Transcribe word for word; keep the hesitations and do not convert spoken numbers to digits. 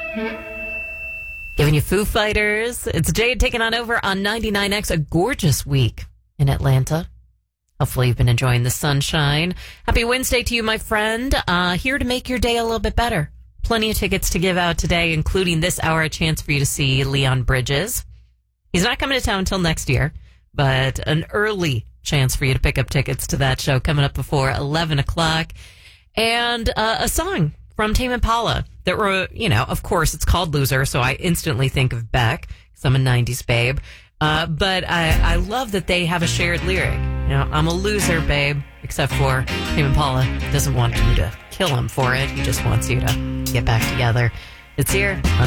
Giving you Foo Fighters. It's Jade taking on over on ninety-nine X. A gorgeous week in Atlanta. Hopefully you've been enjoying the sunshine. Happy Wednesday to you, my friend. Uh, here to make your day a little bit better. Plenty of tickets to give out today, including this hour, a chance for you to see Leon Bridges. He's not coming to town until next year, but an early chance for you to pick up tickets to that show coming up before eleven o'clock. And uh, a song from Tame Impala that were, you know, of course, it's called Loser, so I instantly think of Beck, because I'm a nineties babe. Uh, but I, I love that they have a shared lyric. You know, I'm a loser, babe, except for Tame Impala doesn't want you to kill him for it. He just wants you to get back together. It's here on